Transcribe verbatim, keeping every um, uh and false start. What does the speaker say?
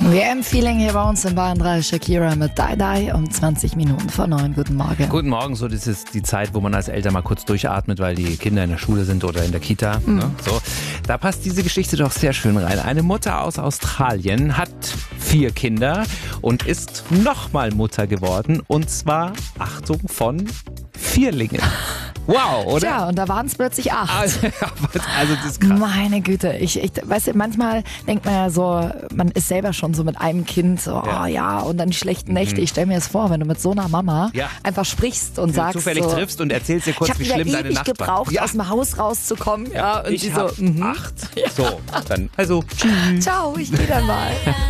W M-Feeling hier bei uns in Bayern drei. Shakira mit Die Die um zwanzig Minuten vor neun. Guten Morgen. Guten Morgen, so das ist die Zeit, wo man als Eltern mal kurz durchatmet, weil die Kinder in der Schule sind oder in der Kita. Mhm. Ne? So, da passt diese Geschichte doch sehr schön rein. Eine Mutter aus Australien hat vier Kinder und ist nochmal Mutter geworden. Und zwar, Achtung, von Vierlingen. Wow, oder? Ja, und da waren es plötzlich acht. Also, also das ist krass. Meine Güte, ich, ich weißt du, manchmal denkt man ja so, man ist selber schon so mit einem Kind, so, Ja. oh ja, und dann die schlechten Nächte. Ich stelle mir das vor, wenn du mit so einer Mama Ja. einfach sprichst und Wenn du sagst zufällig so, triffst und erzählst dir kurz, ich habe wie wieder schlimm deine ewig Nacht war. gebraucht, Ja. aus dem Haus rauszukommen. Ja, und ich sie hab so, mhm. acht. So, dann, also, tschüss. Ciao, ich gehe dann mal.